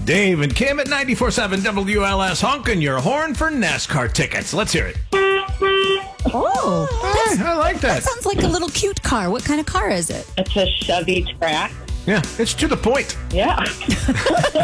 Dave and Kim at 94.7 WLS honking your horn for NASCAR tickets. Let's hear it. Oh, I like that that. sounds like a little cute car. What kind of car is it? It's a Chevy Trax. Yeah, it's to the point. Yeah.